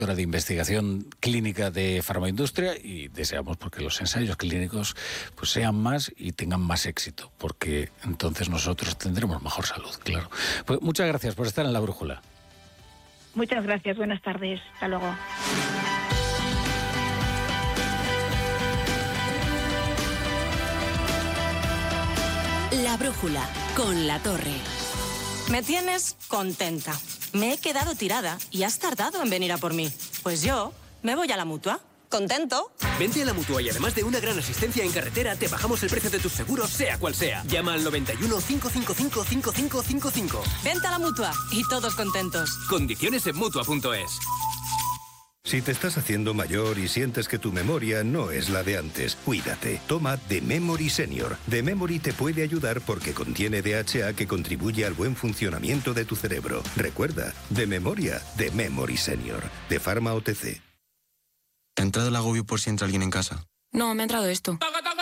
de investigación clínica de farmaindustria, y deseamos porque los ensayos clínicos pues sean más y tengan más éxito, porque entonces nosotros tendremos mejor salud, claro. Pues muchas gracias por estar en La Brújula. Muchas gracias, buenas tardes, hasta luego. La Brújula, con La Torre. Me tienes contenta. Me he quedado tirada y has tardado en venir a por mí. Pues yo me voy a la Mutua. ¿Contento? Vente a la Mutua y además de una gran asistencia en carretera, te bajamos el precio de tus seguros, sea cual sea. Llama al 91 555 5555. Vente a la Mutua y todos contentos. Condiciones en Mutua.es. Si te estás haciendo mayor y sientes que tu memoria no es la de antes, cuídate. Toma The Memory Senior. The Memory te puede ayudar porque contiene DHA que contribuye al buen funcionamiento de tu cerebro. Recuerda, de memoria, The Memory Senior. De Pharma OTC. ¿Te ha entrado el agobio por si entra alguien en casa? No, me ha entrado esto.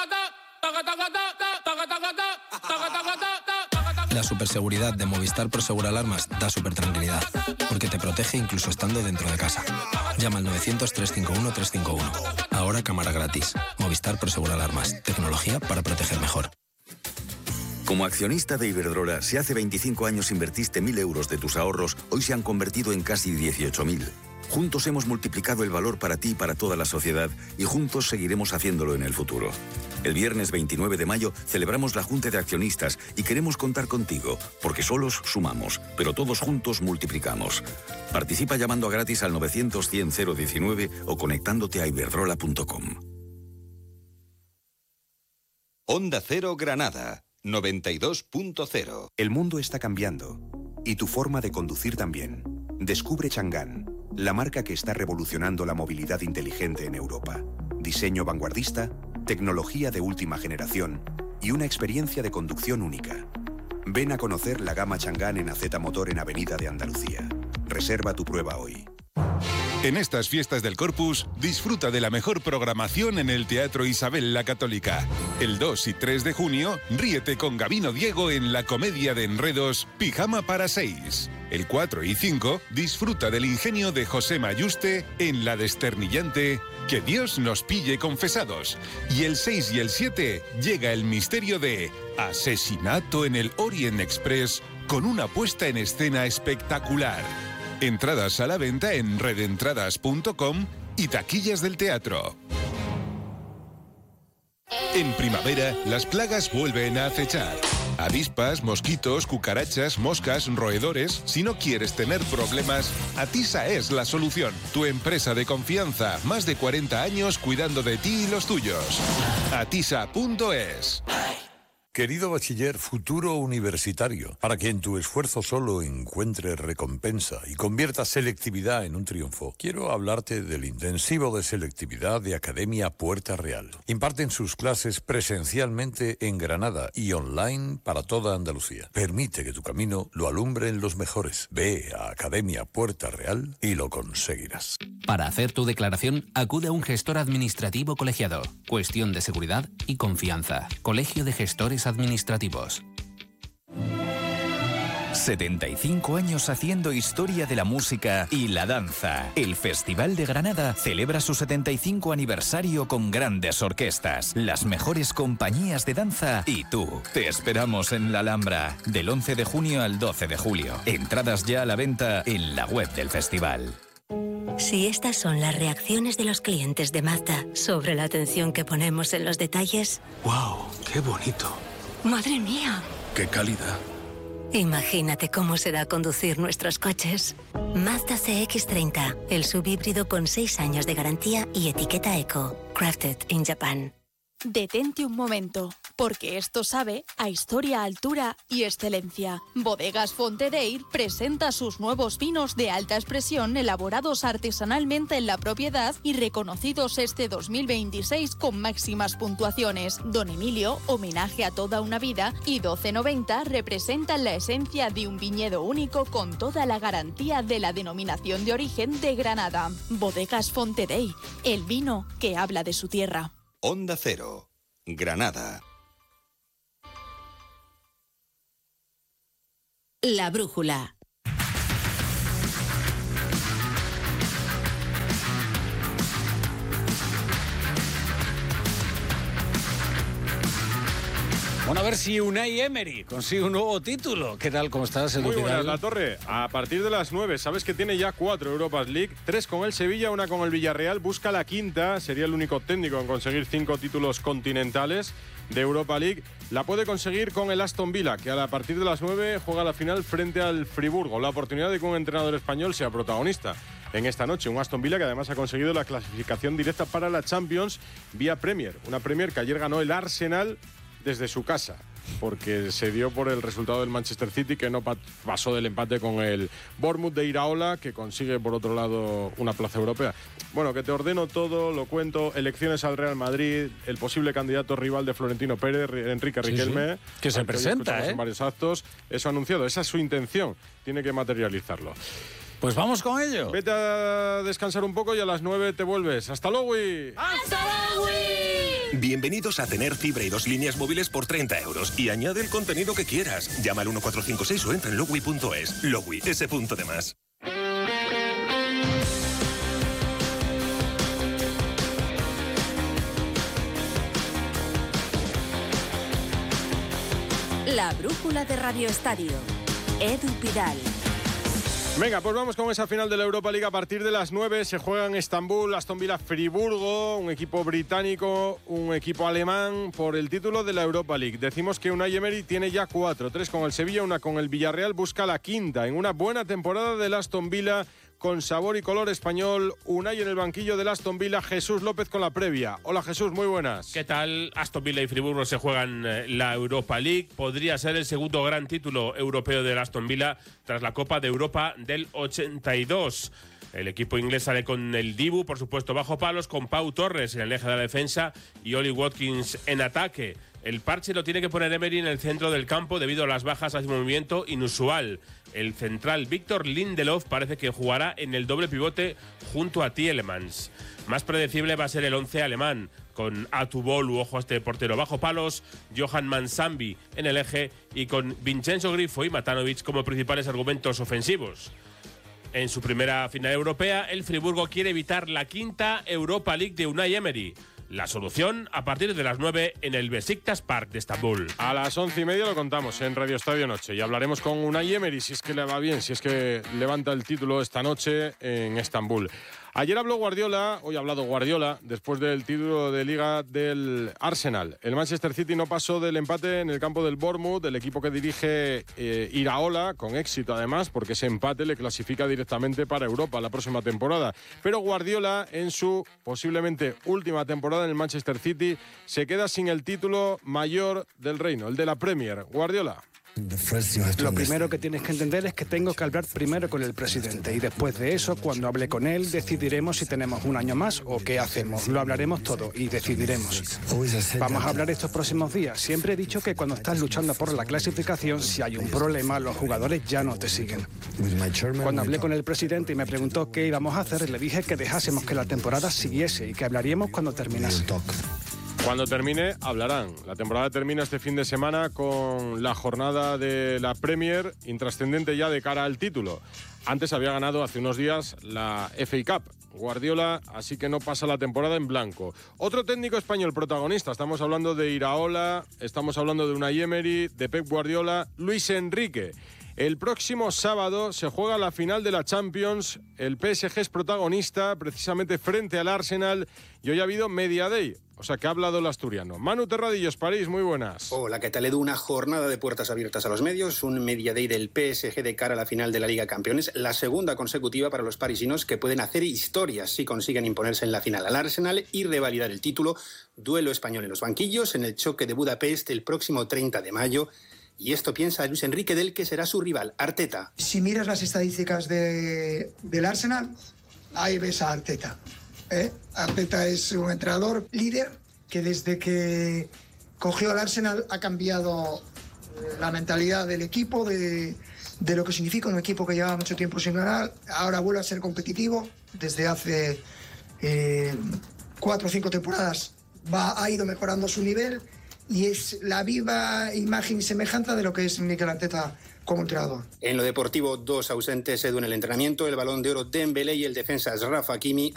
La superseguridad de Movistar Prosegur Alarmas da supertranquilidad, porque te protege incluso estando dentro de casa. Llama al 900-351-351. Ahora cámara gratis. Movistar Prosegur Alarmas. Tecnología para proteger mejor. Como accionista de Iberdrola, si hace 25 años invertiste 1.000 euros de tus ahorros, hoy se han convertido en casi 18.000. Juntos hemos multiplicado el valor para ti y para toda la sociedad, y juntos seguiremos haciéndolo en el futuro. El viernes 29 de mayo celebramos la Junta de Accionistas y queremos contar contigo, porque solos sumamos, pero todos juntos multiplicamos. Participa llamando a gratis al 900-100-019 o conectándote a iberdrola.com. Onda Cero Granada, 92.0. El mundo está cambiando y tu forma de conducir también. Descubre Chang'an, la marca que está revolucionando la movilidad inteligente en Europa. Diseño vanguardista, tecnología de última generación y una experiencia de conducción única. Ven a conocer la gama Chang'an en AZ Motor en Avenida de Andalucía. Reserva tu prueba hoy. En estas fiestas del Corpus, disfruta de la mejor programación en el Teatro Isabel la Católica. El 2 y 3 de junio, ríete con Gabino Diego en la comedia de enredos Pijama para 6. El 4 y 5, disfruta del ingenio de José Mayuste en la desternillante Que Dios nos pille confesados. Y el 6 y el 7, llega el misterio de Asesinato en el Orient Express con una puesta en escena espectacular. Entradas a la venta en redentradas.com y taquillas del teatro. En primavera, las plagas vuelven a acechar. Avispas, mosquitos, cucarachas, moscas, roedores. Si no quieres tener problemas, Atisa es la solución. Tu empresa de confianza, más de 40 años cuidando de ti y los tuyos. Atisa.es. Querido bachiller, futuro universitario, para que en tu esfuerzo solo encuentres recompensa y conviertas selectividad en un triunfo, quiero hablarte del intensivo de selectividad de Academia Puerta Real. Imparten sus clases presencialmente en Granada y online para toda Andalucía. Permite que tu camino lo alumbren los mejores. Ve a Academia Puerta Real y lo conseguirás. Para hacer tu declaración, acude a un gestor administrativo colegiado. Cuestión de seguridad y confianza. Colegio de Gestores Administrativos. 75 años haciendo historia de la música y la danza. El Festival de Granada celebra su 75 aniversario con grandes orquestas, las mejores compañías de danza y tú. Te esperamos en la Alhambra, del 11 de junio al 12 de julio. Entradas ya a la venta en la web del festival. Si estas son las reacciones de los clientes de Mazda sobre la atención que ponemos en los detalles... ¡Wow! ¡Qué bonito! ¡Madre mía! ¡Qué calidad! Imagínate cómo será conducir nuestros coches. Mazda CX-30, el subhíbrido con 6 años de garantía y etiqueta Eco. Crafted in Japan. Detente un momento, porque esto sabe a historia, altura y excelencia. Bodegas Fontedeyr presenta sus nuevos vinos de alta expresión elaborados artesanalmente en la propiedad y reconocidos este 2026 con máximas puntuaciones. Don Emilio, homenaje a toda una vida, y 1290 representan la esencia de un viñedo único con toda la garantía de la denominación de origen de Granada. Bodegas Fontedeyr, el vino que habla de su tierra. Onda Cero, Granada. La Brújula. Bueno, a ver si Unai Emery consigue un nuevo título. ¿Qué tal? ¿Cómo estás, Edu? Muy buenas, La Torre. A partir de las 9, sabes que tiene ya 4 Europas League, 3 con el Sevilla, 1 con el Villarreal. Busca la quinta, sería el único técnico en conseguir 5 títulos continentales de Europa League. La puede conseguir con el Aston Villa, que a partir de las 9 juega la final frente al Friburgo. La oportunidad de que un entrenador español sea protagonista en esta noche. Un Aston Villa que además ha conseguido la clasificación directa para la Champions vía Premier. Una Premier que ayer ganó el Arsenal desde su casa, porque se dio por el resultado del Manchester City, que no pasó del empate con el Bournemouth de Iraola, que consigue por otro lado una plaza europea. Bueno, que te ordeno todo, lo cuento. Elecciones al Real Madrid, el posible candidato rival de Florentino Pérez, Enrique Riquelme, sí. Que se presenta, en varios actos. Eso ha anunciado, esa es su intención, tiene que materializarlo. Pues vamos con ello. Vete a descansar un poco y a las 9 te vuelves. ¡Hasta luego! ¡Hasta luego! Bienvenidos a tener fibra y 2 líneas móviles por 30 euros. Y añade el contenido que quieras. Llama al 1456 o entra en Logui.es. Logui, ese punto de más. La brújula de Radio Estadio. Edu Pidal. Venga, pues vamos con esa final de la Europa League. A partir de las 9 se juega en Estambul, Aston Villa Friburgo, un equipo británico, un equipo alemán por el título de la Europa League. Decimos que Unai Emery tiene ya 4, 3 con el Sevilla, 1 con el Villarreal, busca la quinta en una buena temporada del Aston Villa con sabor y color español. Unai en el banquillo del Aston Villa, Jesús López con la previa. Hola Jesús, muy buenas. ¿Qué tal? Aston Villa y Friburgo se juegan la Europa League. Podría ser el segundo gran título europeo del Aston Villa tras la Copa de Europa del 82. El equipo inglés sale con el Dibu, por supuesto, bajo palos, con Pau Torres en el eje de la defensa y Oli Watkins en ataque. El parche lo tiene que poner Emery en el centro del campo debido a las bajas hacia un movimiento inusual. El central Victor Lindelof parece que jugará en el doble pivote junto a Tielemans. Más predecible va a ser el 11 alemán, con Atubolu, ojo a este portero, bajo palos, Johan Mansambi en el eje y con Vincenzo Grifo y Matanovic como principales argumentos ofensivos. En su primera final europea, el Friburgo quiere evitar la quinta Europa League de Unai Emery. La solución a partir de las 9 en el Besiktas Park de Estambul. A las 11:30 lo contamos en Radio Estadio Noche y hablaremos con Unai Emery si es que le va bien, si es que levanta el título esta noche en Estambul. Ayer habló Guardiola, hoy ha hablado Guardiola, después del título de Liga del Arsenal. El Manchester City no pasó del empate en el campo del Bournemouth, el equipo que dirige Iraola, con éxito además, porque ese empate le clasifica directamente para Europa la próxima temporada. Pero Guardiola, en su posiblemente última temporada en el Manchester City, se queda sin el título mayor del reino, el de la Premier. Guardiola. Lo primero que tienes que entender es que tengo que hablar primero con el presidente y después de eso, cuando hable con él, decidiremos si tenemos un año más o qué hacemos. Lo hablaremos todo y decidiremos. Vamos a hablar estos próximos días. Siempre he dicho que cuando estás luchando por la clasificación, si hay un problema, los jugadores ya no te siguen. Cuando hablé con el presidente y me preguntó qué íbamos a hacer, le dije que dejásemos que la temporada siguiese y que hablaríamos cuando terminase. Cuando termine, hablarán. La temporada termina este fin de semana con la jornada de la Premier, intrascendente ya de cara al título. Antes había ganado hace unos días la FA Cup. Guardiola, así que no pasa la temporada en blanco. Otro técnico español protagonista, estamos hablando de Iraola, estamos hablando de Unai Emery, de Pep Guardiola, Luis Enrique. El próximo sábado se juega la final de la Champions. El PSG es protagonista precisamente frente al Arsenal y hoy ha habido Media Day. O sea que ha hablado el asturiano. Manu Terradillos, París, muy buenas. Hola, ¿qué tal, Edu? Una jornada de puertas abiertas a los medios, un Media Day del PSG de cara a la final de la Liga Campeones, la segunda consecutiva para los parisinos que pueden hacer historias si consiguen imponerse en la final al Arsenal y revalidar el título. Duelo español en los banquillos, en el choque de Budapest el próximo 30 de mayo. Y esto piensa Luis Enrique del que será su rival, Arteta. Si miras las estadísticas del Arsenal, ahí ves a Arteta. Arteta es un entrenador líder que desde que cogió al Arsenal ha cambiado la mentalidad del equipo, de lo que significa un equipo que llevaba mucho tiempo sin ganar. Ahora vuelve a ser competitivo. Desde hace 4 o 5 temporadas ha ido mejorando su nivel y es la viva imagen y semejanza de lo que es Mikel Arteta como entrenador. En lo deportivo, 2 ausentes, Edu, en el entrenamiento, el Balón de Oro Dembélé y el defensa Achraf Hakimi.